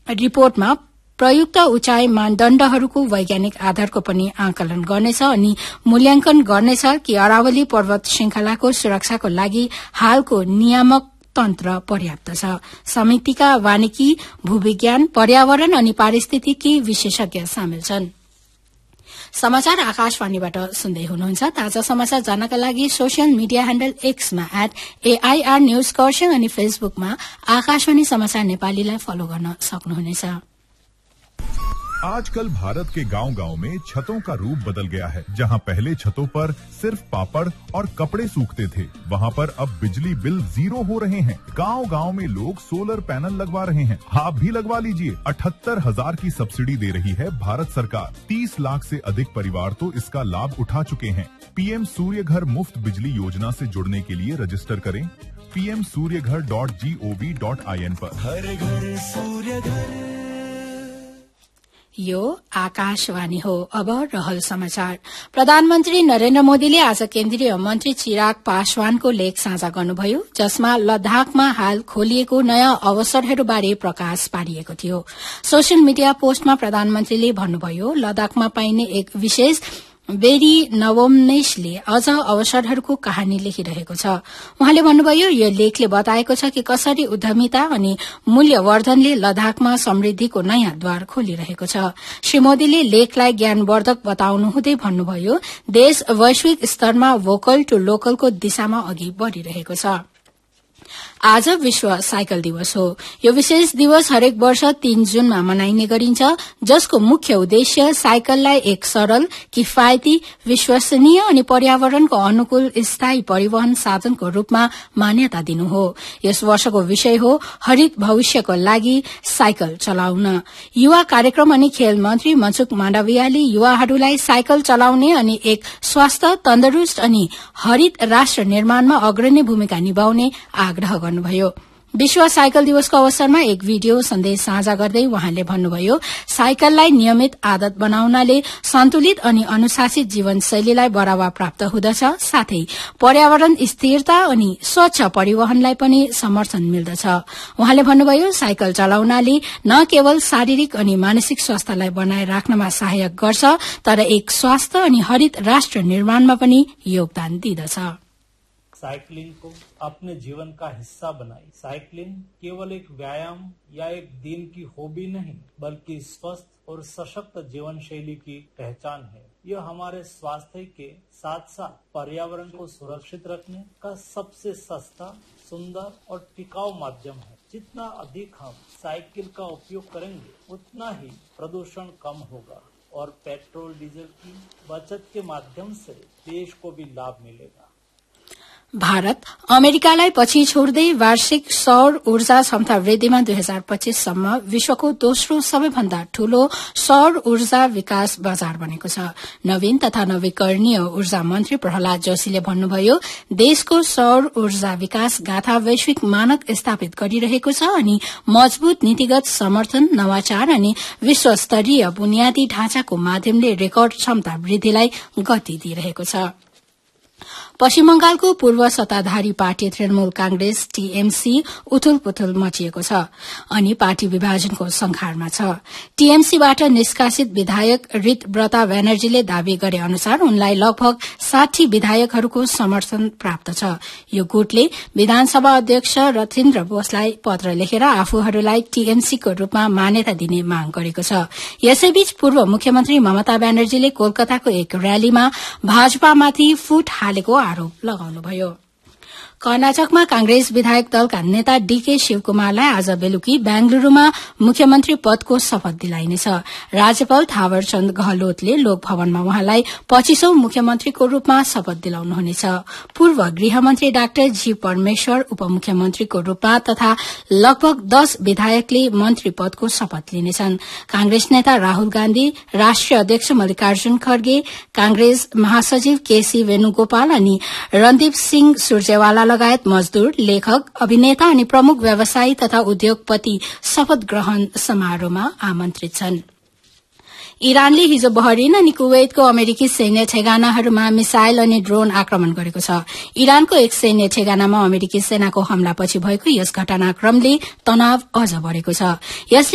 रिपोर्टमा प्रयुक्त उचाइ मानदण्डहरूको वैज्ञानिक आधारको पनि आकलन गर्नेछ अनि मूल्याङ्कन गर्नेछ कि अरावली पर्वत श्रृंखलाको सुरक्षाको लागि हालको नियामक तन्त्र पर्याप्त छ। समितिका वानिकी, भूविज्ञान, पर्यावरण अनि पारिस्थितिकी विशेषज्ञ सामेल छन्। समाचार आकाशवाणीबाट सुन्दै हुनुहुन्छ। ताजा समाचार जान्नका लागि social media handle एक्समा @AIR news Kurseong अनि फेसबुकमा आकाशवाणी समाचार नेपालीलाई फलो गर्न सक्नुहुनेछ। आजकल भारत के गांव-गांव में छतों का रूप बदल गया है। जहां पहले छतों पर सिर्फ पापड़ और कपड़े सूखते थे, वहां पर अब बिजली बिल 0 हो रहे हैं। गांव-गांव में लोग सोलर पैनल लगवा रहे हैं। आप भी लगवा लीजिए। 78,000 की सब्सिडी दे रही है भारत सरकार। 30 लाख से अधिक परिवार तो इसका लाभ उठा चुके हैं। पीएम सूर्य घर मुफ्त बिजली योजना से जुड़ने के लिए रजिस्टर करें pmsuryaghar.gov.in पर। हर घर सूर्य घर। यो आकाशवाणी हो। अब रहल समाचार। प्रधानमन्त्री नरेन्द्र मोदीले आज केन्द्रीय मन्त्री चिराग पासवानको लेख साझा गर्नुभयो, जसमा लद्दाखमा हाल खोलिएको नयाँ अवसरहरूबारे प्रकाश पारिएको थियो। सोशल मीडिया पोस्टमा प्रधानमन्त्रीले भन्नुभयो, लद्दाखमा पाइने एक विशेष बेरी नवोमनेशले अझ अवसरहरूको कहानी लेखिरहेको छ। उहाँले भन्नुभयो, यो लेखले बताएको छ कि कसरी उद्यमिता अनि मूल्यवर्धनले लद्दाखमा समृद्धिको नयाँ द्वार खोलिरहेको छ। श्री मोदीले लेखलाई ज्ञानवर्धक बताउनुहुँदै भन्नुभयो, देश वैश्विक स्तरमा भोकल टू लोकलको दिशामा अघि बढ़िरहेको छ। आज विश्व साइकल दिवस हो। यो विशेष दिवस हरेक वर्ष 3 जूनमा मनाइने गरिन्छ, जसको मुख्य उद्देश्य साइकललाई एक सरल, किफायती, विश्वसनीय अनि पर्यावरणको अनुकूल स्थायी परिवहन साधनको रूपमा मान्यता दिनु हो। यस वर्षको विषय हो हरित भविष्यको लागि साइकल चलाउन। युवा कार्यक्रम अनि खेल मन्त्री मनसुख माण्डवियाले युवाहरूलाई साइकल चलाउने अनि एक स्वस्थ, तन्दुरुस्त अनि हरित राष्ट्र निर्माणमा अग्रणी भूमिका निभाउने आग्रह गर्नुभयो। विश्व साइकल दिवसको अवसरमा एक भिडियो सन्देश साझा गर्दै उहाँले भन्नुभयो, साइकललाई नियमित आदत बनाउनाले सन्तुलित अनि अनुशासित जीवनशैलीलाई बढ़ावा प्राप्त हुँदछ, साथै पर्यावरण स्थिरता अनि स्वच्छ परिवहनलाई पनि समर्थन मिल्दछ। उहाँले भन्नुभयो, साइकल चलाउनाले न केवल शारीरिक अनि मानसिक स्वास्थ्यलाई बनाए राख्नमा सहायक गर्छ, तर एक स्वास्थ्य अनि हरित राष्ट्र निर्माणमा पनि योगदान दिँदछ। साइकिलिंग को अपने जीवन का हिस्सा बनाई। साइकिलिंग केवल एक व्यायाम या एक दिन की हॉबी नहीं, बल्कि स्वस्थ और सशक्त जीवन शैली की पहचान है। यह हमारे स्वास्थ्य के साथ साथ पर्यावरण को सुरक्षित रखने का सबसे सस्ता, सुंदर और टिकाऊ माध्यम है। जितना अधिक हम साइकिल का उपयोग करेंगे, उतना ही प्रदूषण कम होगा और पेट्रोल डीजल की बचत के माध्यम से देश को भी लाभ मिलेगा। भारत अमेरिकालाई पछि छोड्दै वार्षिक सौर ऊर्जा क्षमता वृद्धिमा 2025 सम्म विश्वको दोस्रो सबैभन्दा ठूलो सौर ऊर्जा विकास बजार बनेको छ। नवीन तथा नवीकरणीय ऊर्जा मन्त्री प्रहलाद जोशीले भन्नुभयो, देशको सौर ऊर्जा विकास गाथा वैश्विक मानक स्थापित गरिरहेको छ अनि मजबूत नीतिगत समर्थन, नवाचार अनि विश्वस्तरीय बुनियादी ढाँचाको माध्यमले रेकर्ड क्षमता वृद्धिलाई गति दिइरहेको छ। पश्चिम बंगालको पूर्व सत्ताधारी पार्टी तृणमूल कांग्रेस टीएमसी उथुलपुथुल मचिएको छ अनि पार्टी विभाजनको संखारमा छ। टीएमसीबाट निष्कासित विधायक रितव्रता ब्यानर्जीले दावी गरे अनुसार उनलाई लगभग 60 विधायकहरूको समर्थन प्राप्त छ। यो गुटले विधानसभा अध्यक्ष रथीन्द्र बोसलाई पत्र लेखेर आफूहरूलाई टीएमसीको रूपमा मान्यता दिने माग गरेको छ। यसैबीच पूर्व मुख्यमन्त्री ममता ब्यानर्जीले कोलकाताको एक रयालीमा भाजपामाथि फुट हालेको आरोप लगाउनुभयो। कर्नाटकमा कांग्रेस विधायक दलका नेता डीके शिवकुमारलाई आज बेलुकी बेंगलुरूमा मुख्यमन्त्री पदको शपथ दिलाइनेछ। राज्यपाल थावरचन्द गहलोतले लोकभवनमा उहाँलाई 25औं मुख्यमन्त्रीको रूपमा शपथ दिलाउनुहुनेछ। पूर्व गृहमन्त्री डाक्टर जी परमेश्वर उपमुख्यमन्त्रीको रूपमा तथा लगभग 10 विधायकले मन्त्री पदको शपथ लिनेछन्। कांग्रेस नेता राहुल गान्धी, राष्ट्रिय अध्यक्ष मल्लिकार्जुन खड़गे, कांग्रेस महासचिव केसी वेणुगोपाल अनि रणदीप सिंह सुरजेवाला लगायत मजदूर, लेखक, अभिनेता अनि प्रमुख व्यवसायी तथा उद्योगपति शपथ ग्रहण समारोहमा आमन्त्रित छन्। इरानले हिजो बहरिन अनि कुवैतको अमेरिकी सैन्य ठेगानाहरूमा मिसाइल अनि ड्रोन आक्रमण गरेको छ। इरानको एक सैन्य ठेगानामा अमेरिकी सेनाको हमलापछि भएको यस घटनाक्रमले तनाव अझ बढ़ेको छ। यसले